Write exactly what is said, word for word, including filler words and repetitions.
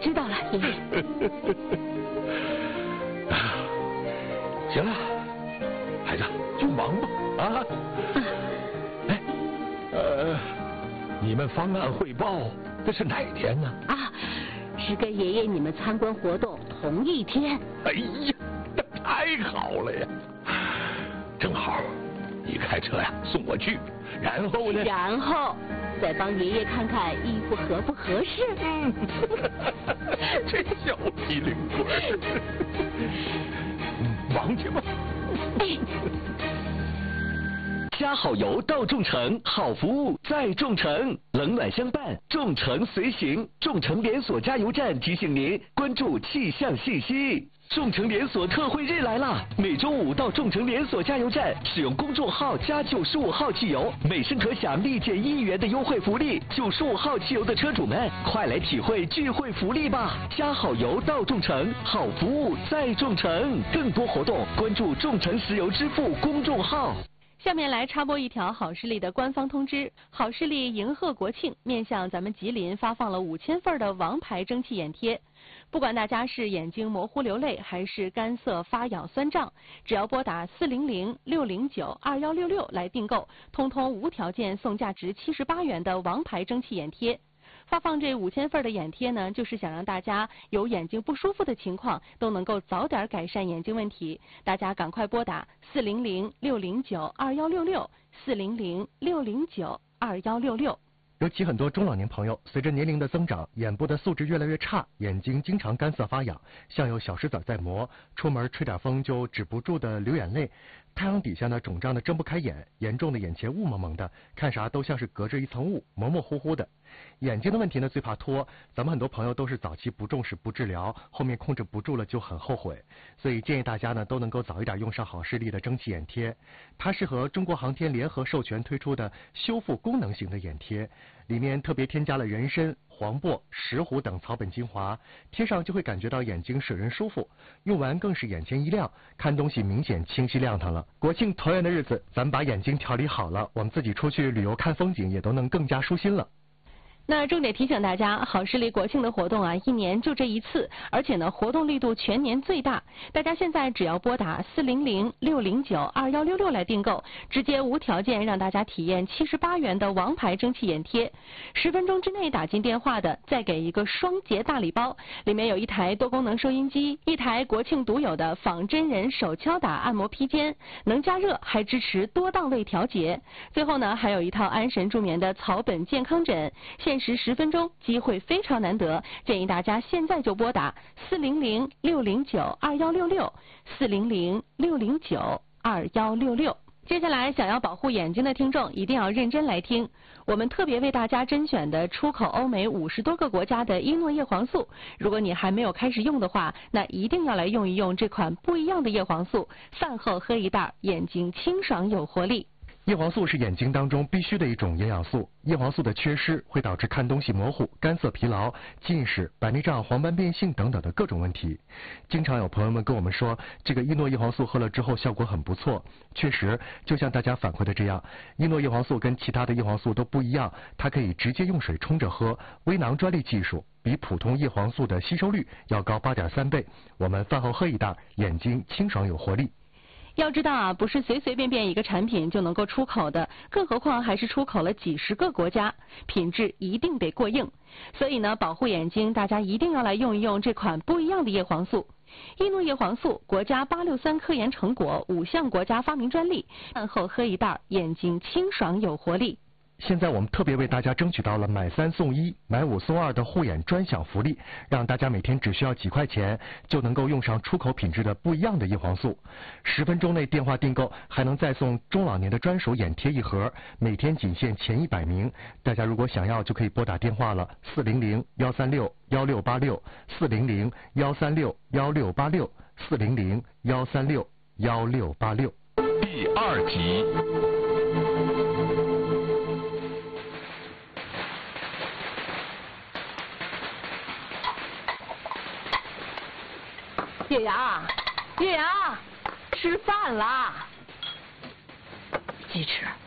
知道了，爷爷。 行了，孩子就忙吧啊！哎，呃，你们方案汇报这是哪天呢？ 啊，是跟爷爷你们参观活动同一天。 哎呀，那太好了呀！正好，你开车呀送我去，然后呢？ 然后再帮爷爷看看衣服合不合适。 嗯，这小机灵鬼儿，忙去吧。 加好油到众诚，好服务在众诚，冷暖相伴，众诚随行。众诚连锁加油站提醒您关注气象信息。众诚连锁特惠日来啦！每周五到众诚连锁加油站使用公众号加九十五号汽油，每升可享立减一元的优惠福利。九十五号汽油的车主们，快来体会聚会福利吧！加好油到众诚，好服务在众诚。更多活动关注众诚石油支付公众号。 下面来插播一条好视力的官方通知：好视力迎贺国庆，面向咱们吉林发放了五千份的王牌蒸汽眼贴。不管大家是眼睛模糊流泪，还是干涩发痒酸胀，只要拨打四零零六零九二幺六六来订购，通通无条件送价值七十八元的王牌蒸汽眼贴。发放这五千份的眼贴呢，就是想让大家有眼睛不舒服的情况都能够早点改善眼睛问题。大家赶快拨打四零零六零九二幺六六，四零零六零九二幺六六。 尤其很多中老年朋友，随着年龄的增长，眼部的素质越来越差，眼睛经常干涩发痒，像有小石子在磨，出门吹点风就止不住的流眼泪，太阳底下呢肿胀的睁不开眼，严重的眼前雾蒙蒙的，看啥都像是隔着一层雾，模模糊糊的。眼睛的问题呢最怕拖，咱们很多朋友都是早期不重视不治疗，后面控制不住了就很后悔，所以建议大家呢都能够早一点用上好视力的蒸汽眼贴。它是和中国航天联合授权推出的修复功能型的眼贴，里面特别添加了人参、黄柏、石斛等草本精华，贴上就会感觉到眼睛水润舒服，用完更是眼前一亮，看东西明显清晰亮堂了。国庆团圆的日子，咱们把眼睛调理好了，我们自己出去旅游看风景也都能更加舒心了。 那重点提醒大家，好视力国庆的活动啊，一年就这一次，而且呢，活动力度全年最大。大家现在只要拨打四零零六零九二幺六六来订购，直接无条件让大家体验七十八元的王牌蒸汽眼贴。十分钟之内打进电话的，再给一个双节大礼包，里面有一台多功能收音机，一台国庆独有的仿真人手敲打按摩披肩，能加热，还支持多档位调节。最后呢，还有一套安神助眠的草本健康枕。限时十分钟，机会非常难得，建议大家现在就拨打四零零六零九二幺六六，四零零六零九二幺六六。接下来想要保护眼睛的听众一定要认真来听，我们特别为大家甄选的出口欧美五十多个国家的伊诺叶黄素，如果你还没有开始用的话，那一定要来用一用这款不一样的叶黄素，饭后喝一袋，眼睛清爽有活力。 叶黄素是眼睛当中必须的一种营养素，叶黄素的缺失会导致看东西模糊、干涩疲劳、近视、白内障、黄斑变性等等的各种问题。经常有朋友们跟我们说，这个伊诺叶黄素喝了之后效果很不错。确实，就像大家反馈的这样，伊诺叶黄素跟其他的叶黄素都不一样，它可以直接用水冲着喝，微囊专利技术，比普通叶黄素的吸收率要高 八点三倍。我们饭后喝一袋，眼睛清爽有活力。 要知道啊，不是随随便便一个产品就能够出口的，更何况还是出口了几十个国家，品质一定得过硬。所以呢，保护眼睛，大家一定要来用一用这款不一样的叶黄素。伊诺叶黄素，国家八六三科研成果，五项国家发明专利，饭后喝一袋，眼睛清爽有活力。 现在我们特别为大家争取到了买三送一、买五送二的护眼专享福利，让大家每天只需要几块钱就能够用上出口品质的不一样的叶黄素。十分钟内电话订购，还能再送中老年的专属眼贴一盒，每天仅限前一百名。大家如果想要，就可以拨打电话了：四零零幺三六幺六八六，四零零幺三六幺六八六，四零零幺三六幺六八六。 第二集。 月牙，月牙，吃饭啦！鸡翅，